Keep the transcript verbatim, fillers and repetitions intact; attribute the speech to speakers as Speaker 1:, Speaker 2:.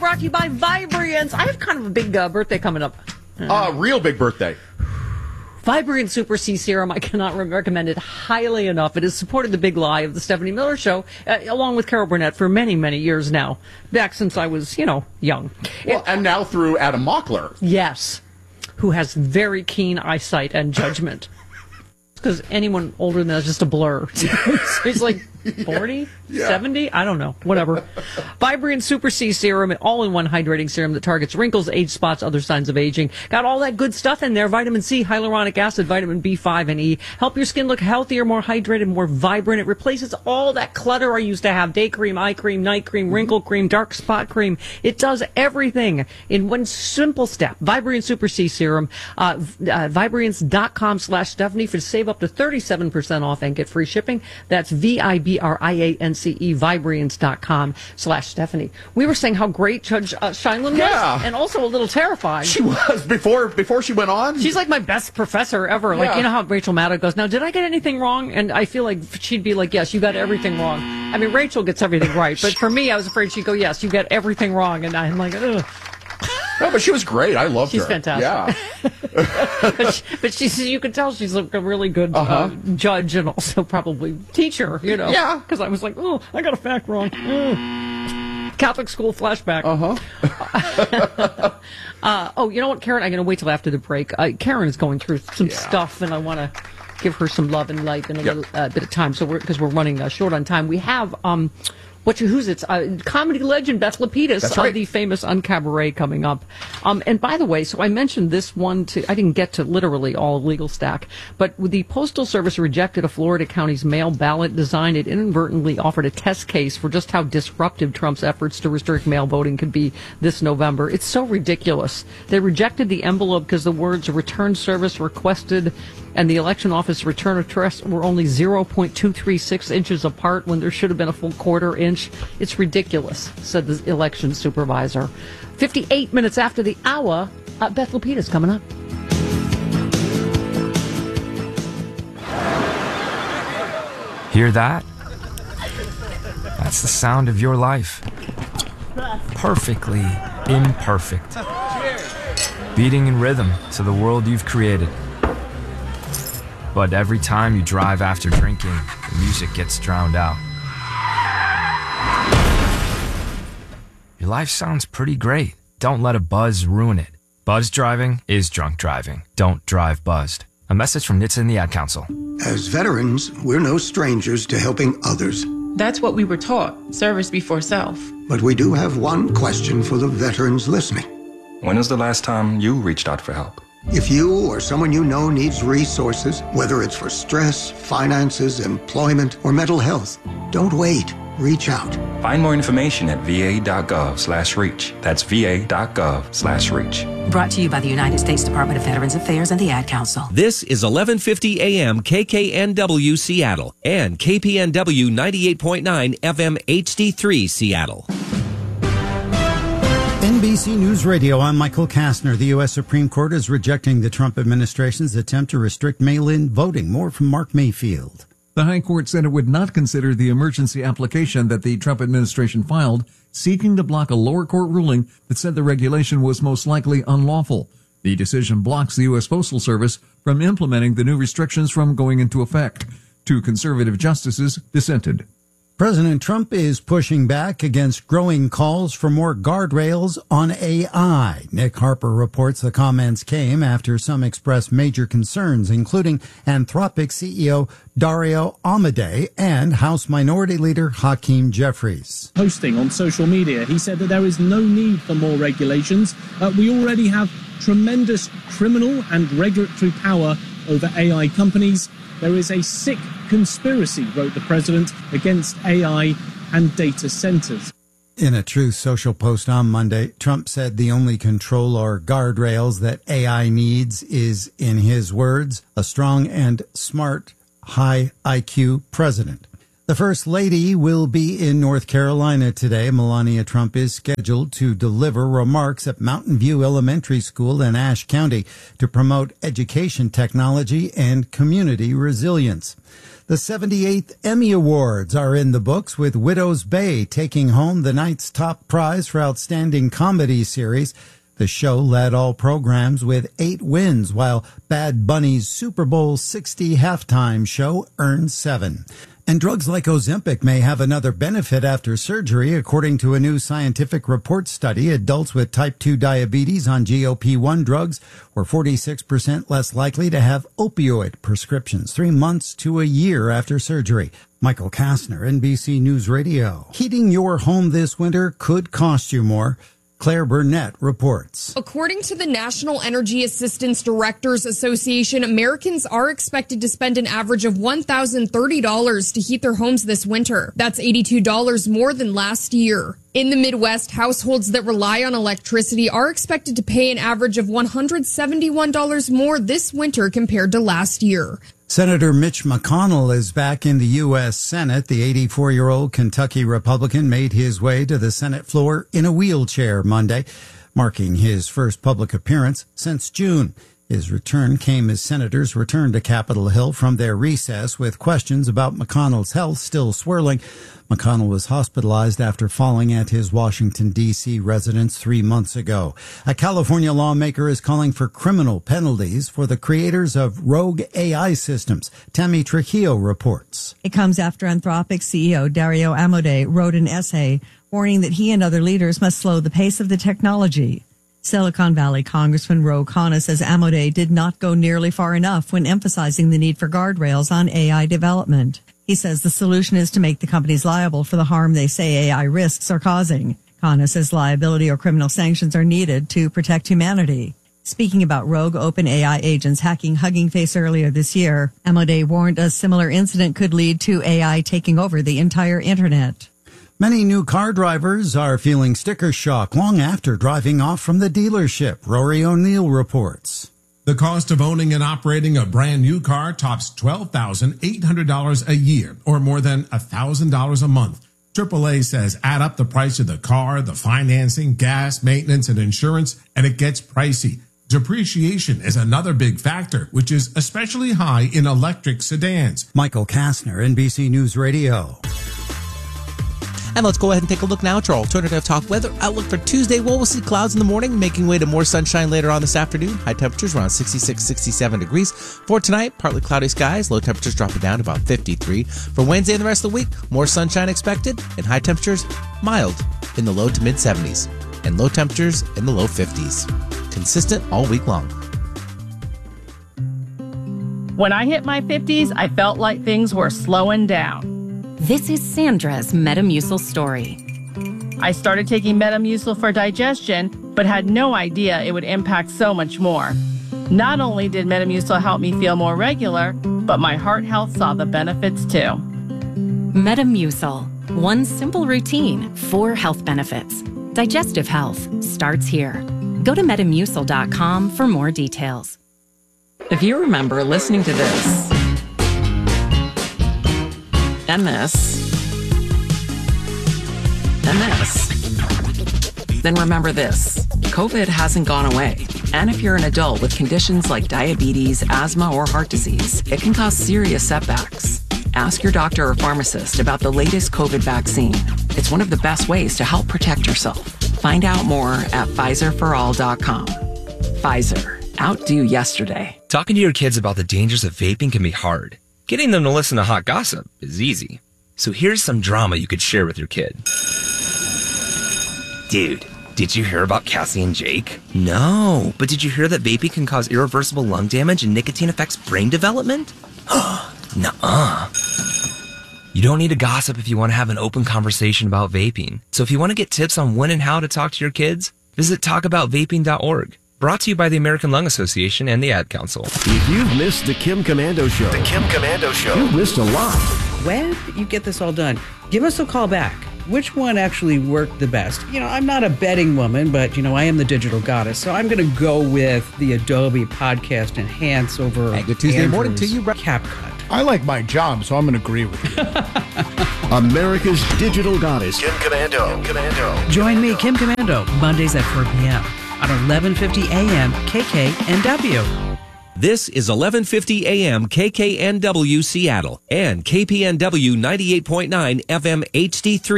Speaker 1: brought to you by Vibriance. I have kind of a big uh, birthday coming up.
Speaker 2: Uh, real big birthday.
Speaker 1: Vibriance Super C Serum, I cannot re- recommend it highly enough. It has supported the big lie of the Stephanie Miller Show, uh, along with Carol Burnett, for many, many years now. Back since I was, you know, young.
Speaker 2: Well,
Speaker 1: it,
Speaker 2: and now through Adam Mockler.
Speaker 1: Yes, who has very keen eyesight and judgment. Because anyone older than that is just a blur. He's like forty,
Speaker 2: yeah.
Speaker 1: seventy, I don't know, whatever. Vibriant Super C Serum, an all-in-one hydrating serum that targets wrinkles, age spots, other signs of aging. Got all that good stuff in there: vitamin C, hyaluronic acid, vitamin B five, and E. Help your skin look healthier, more hydrated, more vibrant. It replaces all that clutter I used to have: day cream, eye cream, night cream, wrinkle cream, dark spot cream. It does everything in one simple step. Vibriant Super C Serum, uh, uh, Vibriance.com slash Stephanie for save up to thirty-seven percent off and get free shipping. That's V I B R I A N C E, Vibriance.com slash Stephanie. We were saying how great Judge uh, Scheindlin
Speaker 2: yeah.
Speaker 1: was, and also a little terrifying.
Speaker 2: She was, before before she went on.
Speaker 1: She's like my best professor ever.
Speaker 2: Yeah.
Speaker 1: Like, you know how Rachel Maddow goes, now, did I get anything wrong? And I feel like she'd be like, yes, you got everything wrong. I mean, Rachel gets everything right, but for me, I was afraid she'd go, yes, you got everything wrong. And I'm like, ugh.
Speaker 2: No, but she was great. I loved
Speaker 1: she's
Speaker 2: her.
Speaker 1: She's fantastic.
Speaker 2: Yeah.
Speaker 1: but, she, but she's, you can tell she's like a really good uh-huh. uh, judge and also probably teacher, you know.
Speaker 2: Yeah.
Speaker 1: Because I was like, oh, I got a fact wrong. Mm. Catholic school flashback.
Speaker 2: Uh-huh.
Speaker 1: uh, oh, you know what, Karen? I'm going to wait till after the break. Uh, Karen is going through some
Speaker 2: yeah.
Speaker 1: stuff, and I want to give her some love and light and a
Speaker 2: yep.
Speaker 1: little uh, bit of time. So we're because we're running uh, short on time. We have um, what you who's it's uh, comedy legend Beth Lapidus
Speaker 2: right.
Speaker 1: of the famous Uncabaret coming up. Um, and by the way, so I mentioned this one to I didn't get to literally all of Legal Stack, but with the Postal Service rejected a Florida county's mail ballot design, it inadvertently offered a test case for just how disruptive Trump's efforts to restrict mail voting could be this November. It's so ridiculous. They rejected the envelope because the words "return service requested" and the election office return address were only zero point two three six inches apart when there should have been a full quarter inch. It's ridiculous, said the election supervisor. fifty-eight minutes after the hour, uh, Beth Lapidus coming up.
Speaker 3: Hear that? That's the sound of your life. Perfectly imperfect. Beating in rhythm to the world you've created. But every time you drive after drinking, the music gets drowned out. Your life sounds pretty great. Don't let a buzz ruin it. Buzz driving is drunk driving. Don't drive buzzed. A message from N H T S A and the Ad Council.
Speaker 4: As veterans, we're no strangers to helping others.
Speaker 5: That's what we were taught, service before self.
Speaker 4: But we do have one question for the veterans listening.
Speaker 6: When was the last time you reached out for help?
Speaker 4: If you or someone you know needs resources, whether it's for stress, finances, employment, or mental health, don't wait. Reach out.
Speaker 6: Find more information at va.gov slash reach. That's va.gov slash reach.
Speaker 7: Brought to you by the United States Department of Veterans Affairs and the Ad Council.
Speaker 8: This is eleven fifty A M K K N W Seattle and K P N W ninety-eight point nine F M H D three Seattle.
Speaker 9: N B C News Radio, I'm Michael Kastner. The U S Supreme Court is rejecting the Trump administration's attempt to restrict mail-in voting. More from Mark Mayfield.
Speaker 10: The High Court said it would not consider the emergency application that the Trump administration filed, seeking to block a lower court ruling that said the regulation was most likely unlawful. The decision blocks the U S Postal Service from implementing the new restrictions from going into effect. Two conservative justices dissented.
Speaker 9: President Trump is pushing back against growing calls for more guardrails on A I. Nick Harper reports the comments came after some expressed major concerns, including Anthropic C E O Dario Amodei and House Minority Leader Hakeem Jeffries.
Speaker 11: Posting on social media, he said that there is no need for more regulations. Uh, we already have tremendous criminal and regulatory power over A I companies. There is a sick conspiracy, wrote the president, against A I and data centers.
Speaker 9: In a Truth Social post on Monday, Trump said the only control or guardrails that A I needs is, in his words, a strong and smart, high I Q president. The First Lady will be in North Carolina today. Melania Trump is scheduled to deliver remarks at Mountain View Elementary School in Ashe County to promote education technology and community resilience. The seventy-eighth Emmy Awards are in the books, with Widow's Bay taking home the night's top prize for Outstanding Comedy Series. The show led all programs with eight wins, while Bad Bunny's Super Bowl sixty halftime show earned seven. And drugs like Ozempic may have another benefit after surgery. According to a new scientific report study, adults with type two diabetes on G L P one drugs were forty-six percent less likely to have opioid prescriptions three months to a year after surgery. Michael Kastner, N B C News Radio. Heating your home this winter could cost you more. Claire Burnett reports.
Speaker 12: According to the National Energy Assistance Directors Association, Americans are expected to spend an average of one thousand thirty dollars to heat their homes this winter. That's eighty-two dollars more than last year. In the Midwest, households that rely on electricity are expected to pay an average of one hundred seventy-one dollars more this winter compared to last year.
Speaker 9: Senator Mitch McConnell is back in the U S Senate. The eighty-four-year-old Kentucky Republican made his way to the Senate floor in a wheelchair Monday, marking his first public appearance since June. His return came as senators returned to Capitol Hill from their recess, with questions about McConnell's health still swirling. McConnell was hospitalized after falling at his Washington, D C residence three months ago. A California lawmaker is calling for criminal penalties for the creators of rogue A I systems. Tammy Trujillo reports.
Speaker 13: It comes after Anthropic C E O Dario Amodei wrote an essay warning that he and other leaders must slow the pace of the technology. Silicon Valley Congressman Ro Khanna says Amodei did not go nearly far enough when emphasizing the need for guardrails on A I development. He says the solution is to make the companies liable for the harm they say A I risks are causing. Khanna says liability or criminal sanctions are needed to protect humanity. Speaking about rogue OpenAI agents hacking Hugging Face earlier this year, Amodei warned a similar incident could lead to A I taking over the entire internet.
Speaker 9: Many new car drivers are feeling sticker shock long after driving off from the dealership. Rory O'Neill reports.
Speaker 14: The cost of owning and operating a brand new car tops twelve thousand eight hundred dollars a year, or more than one thousand dollars a month. triple A says add up the price of the car, the financing, gas, maintenance, and insurance, and it gets pricey. Depreciation is another big factor, which is especially high in electric sedans.
Speaker 9: Michael Kastner, N B C News Radio.
Speaker 15: And let's go ahead and take a look now at our alternative talk weather outlook for Tuesday. Well, we'll see clouds in the morning, making way to more sunshine later on this afternoon. High temperatures around sixty-six, sixty-seven degrees. For tonight, partly cloudy skies, low temperatures dropping down to about fifty-three. For Wednesday and the rest of the week, more sunshine expected, and high temperatures mild in the low to mid seventies, and low temperatures in the low fifties. Consistent all week long.
Speaker 5: When I hit my fifties, I felt like things were slowing down.
Speaker 16: This is Sandra's Metamucil story.
Speaker 5: I started taking Metamucil for digestion, but had no idea it would impact so much more. Not only did Metamucil help me feel more regular, but my heart health saw the benefits too.
Speaker 16: Metamucil, one simple routine, four health benefits. Digestive health starts here. Go to metamucil dot com for more details.
Speaker 17: If you remember listening to this, and this, and this, then remember this. COVID hasn't gone away. And if you're an adult with conditions like diabetes, asthma, or heart disease, it can cause serious setbacks. Ask your doctor or pharmacist about the latest COVID vaccine. It's one of the best ways to help protect yourself. Find out more at Pfizer for all dot com. Pfizer. Outdo yesterday.
Speaker 3: Talking to your kids about the dangers of vaping can be hard. Getting them to listen to hot gossip is easy. So here's some drama you could share with your kid. Dude, did you hear about Cassie and Jake? No, but did you hear that vaping can cause irreversible lung damage and nicotine affects brain development? Nuh-uh. You don't need to gossip if you want to have an open conversation about vaping. So if you want to get tips on when and how to talk to your kids, visit talk about vaping dot org. Brought to you by the American Lung Association and the Ad Council.
Speaker 18: If you've missed the Kim Komando Show, the Kim Komando Show, you've missed a lot.
Speaker 19: When you get this all done, give us a call back. Which one actually worked the best? You know, I'm not a betting woman, but, you know, I am the digital goddess. So I'm going to go with the Adobe Podcast Enhance over
Speaker 15: Hey, good Tuesday
Speaker 19: Andrew's
Speaker 15: morning to you,
Speaker 19: CapCut.
Speaker 20: I like my job, so I'm going to agree with you.
Speaker 18: America's digital goddess, Kim Komando. Kim Komando.
Speaker 19: Join me, Kim Komando, Mondays at four p.m. on eleven fifty a.m. K K N W.
Speaker 8: This is eleven fifty A M K K N W Seattle and K P N W ninety-eight point nine F M H D three.